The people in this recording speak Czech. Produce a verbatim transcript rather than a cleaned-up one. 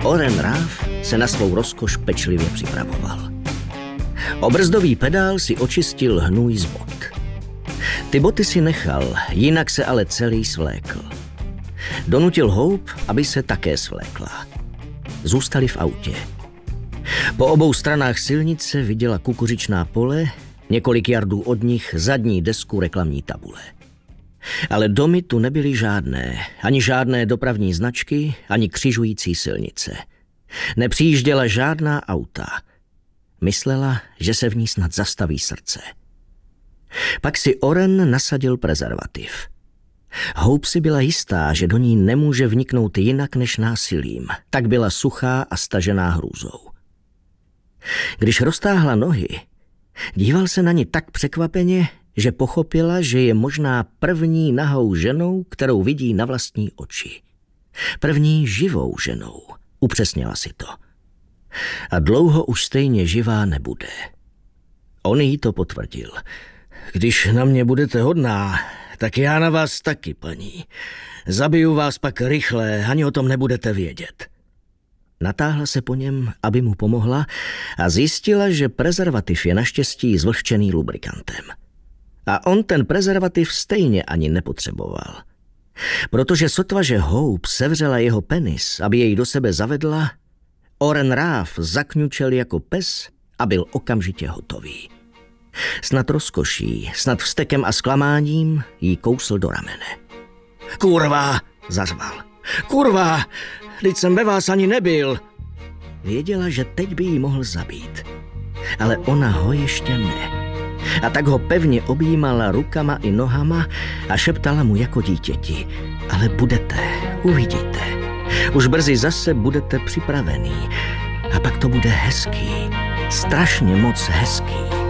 Oren Ráv se na svou rozkoš pečlivě připravoval. O brzdový pedál si očistil hnůj z bot. Ty boty si nechal, jinak se ale celý svlékl. Donutil Hope, aby se také svlékla. Zůstali v autě. Po obou stranách silnice viděla kukuřičná pole, několik jardů od nich zadní desku reklamní tabule. Ale domy tu nebyly žádné, ani žádné dopravní značky, ani křižující silnice. Nepřijížděla žádná auta. Myslela, že se v ní snad zastaví srdce. Pak si Oren nasadil prezervativ. Hope si byla jistá, že do ní nemůže vniknout jinak než násilím. Tak byla suchá a stažená hrůzou. Když roztáhla nohy, díval se na ní tak překvapeně, že pochopila, že je možná první nahou ženou, kterou vidí na vlastní oči. První živou ženou, upřesnila si to. A dlouho už stejně živá nebude. On jí to potvrdil. Když na mě budete hodná, tak já na vás taky, paní. Zabiju vás pak rychle, ani o tom nebudete vědět. Natáhla se po něm, aby mu pomohla a zjistila, že prezervativ je naštěstí zvlhčený lubrikantem. A on ten prezervativ stejně ani nepotřeboval. Protože sotva, že Hope sevřela jeho penis, aby jej do sebe zavedla, Oren Ráv zakňučel jako pes a byl okamžitě hotový. Snad rozkoší, snad vztekem a zklamáním jí kousl do ramene. Kurva, zařval. Kurva, vždyť jsem ve vás ani nebyl. Věděla, že teď by jí mohl zabít. Ale ona ho ještě ne. A tak ho pevně objímala rukama i nohama a šeptala mu jako dítěti. Ale budete, uvidíte. Už brzy zase budete připravený. A pak to bude hezký. Strašně moc hezký.